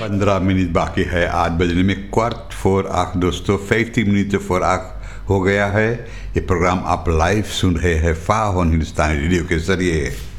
15 minute बाकी है 8 बजने में। क्वार्ट 4 दोस्तों, 50 मिनट 4 हो गया है। ये प्रोग्राम आप लाइव सुन रहे हैं फ़ा ऑन हिंदुस्तानी रेडियो के ज़रिए।